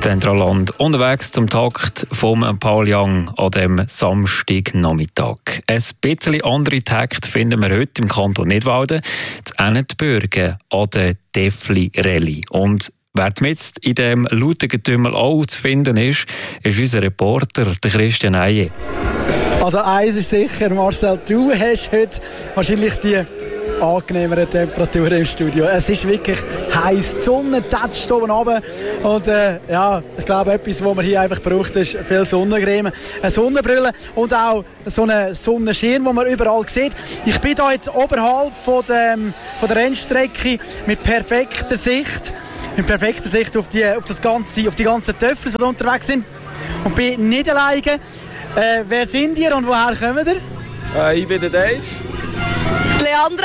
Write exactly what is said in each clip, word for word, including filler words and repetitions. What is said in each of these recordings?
Zentralland unterwegs zum Takt vom Paul Young an dem Samstagnachmittag. Ein bisschen andere Takt finden wir heute im Kanton Nidwalden, zu Ennetbürgen an der Defli-Rallye. Und wer jetzt in diesem lauten Getümmel auch zu finden ist, ist unser Reporter, der Christian Eije. Also eins ist sicher, Marcel, du hast heute wahrscheinlich die angenehmeren Temperaturen im Studio. Es ist wirklich heiß, die Sonne tätscht oben runter. Und äh, ja, ich glaube, etwas, was man hier einfach braucht, ist viel Sonnencreme, eine Sonnenbrille und auch so einen Sonnenschirm, den man überall sieht. Ich bin hier jetzt oberhalb von, dem, von der Rennstrecke mit perfekter Sicht, mit perfekter Sicht auf die, auf das ganze, auf die ganzen Töffel, die unterwegs sind. Und bin nicht alleine. Äh, wer sind ihr und woher kommt ihr? Äh, ich bin der Dave. Leandra.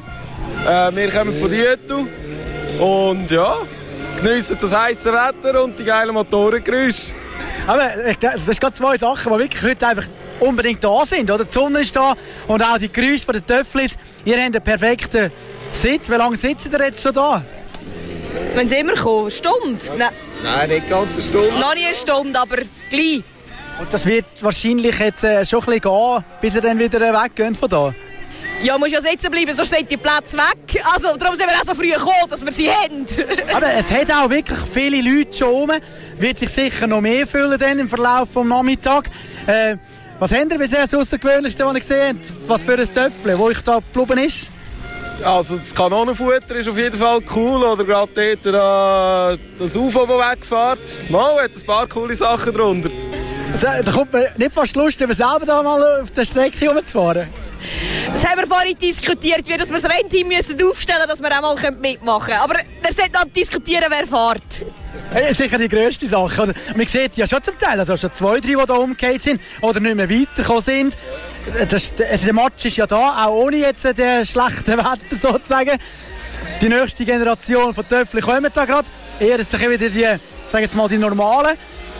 Äh, wir kommen von Jütu und ja, geniessen das heiße Wetter und die geilen Motorengeräusche. Aber das sind gerade zwei Sachen, die wirklich heute einfach unbedingt da sind. Oder? Die Sonne ist da und auch die Geräusche der Töfflis. Ihr habt einen perfekten Sitz. Wie lange sitzt ihr jetzt schon da? Wenn sie immer kommen, eine Stunde? Nein. Nein, nicht ganz eine Stunde. Noch nie eine Stunde, aber gleich. Und das wird wahrscheinlich jetzt äh, schon ein bisschen gehen, bis ihr dann wieder äh, weggehen von da. Ja, muss ja sitzen bleiben, sonst sind die Plätze weg. Also, darum sind wir auch so früh gekommen, dass wir sie haben. Aber es hat auch wirklich viele Leute schon rum. Wird sich sicher noch mehr füllen dann im Verlauf des Nachmittags. Äh, was habt ihr bisher das Außergewöhnlichste, was ihr gesehen habt? Was für ein Töffel, wo euch da geblieben ist? Also das Kanonenfutter ist auf jeden Fall cool. Oder gerade dort da, das U F O, das wegfährt. Mal, hat ein paar coole Sachen drunter. Also, da kommt man nicht fast Lust, über selber da mal auf der Strecke rumzufahren. Das haben wir vorhin diskutiert, wie dass wir das Rennteam müssen aufstellen müssen, dass wir auch mal mitmachen können. Aber wir sollten dann diskutieren, wer fährt. Das ist sicher die grösste Sache. Oder? Man sieht ja schon zum Teil, also schon zwei, drei, die hier umgekehrt sind oder nicht mehr weitergekommen sind. Das, also der Match ist ja da, auch ohne jetzt das schlechte Wetter sozusagen. Die nächste Generation von Töffli kommen da gerade. Eher jetzt wieder die, sag jetzt mal, die normalen.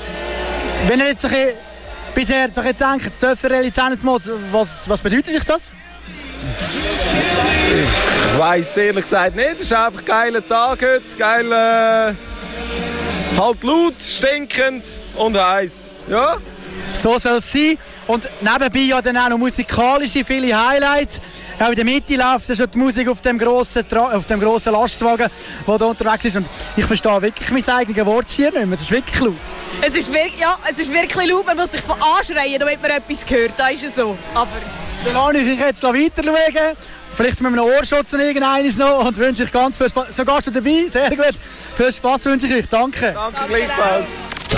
Wenn ihr jetzt so ein bisher so ein denkt, das Töffli-Rallye Ennetmoos, was, was bedeutet euch das? Ich weiss ehrlich gesagt nicht. Es ist einfach ein geiler Tag heute. Geil, äh, halt laut, stinkend und heiß. Ja? So soll es sein. Und nebenbei ja dann auch noch musikalische, viele Highlights. Auch in der Mitte läuft schon die Musik auf dem grossen, auf dem grossen Lastwagen, der hier unterwegs ist. Und ich verstehe wirklich mein eigenes Wort hier nicht mehr. Es ist wirklich laut. Es ist wirklich, ja, es ist wirklich laut. Man muss sich anschreien, damit man etwas hört. Das ist es so. Aber dann lasse ich jetzt weiter schauen. Vielleicht mit einem Ohrschutz irgendeines noch. Und wünsche ich ganz viel Spaß. So gehst du dabei. Sehr gut. Viel Spaß wünsche ich euch. Danke. Danke, gleichfalls.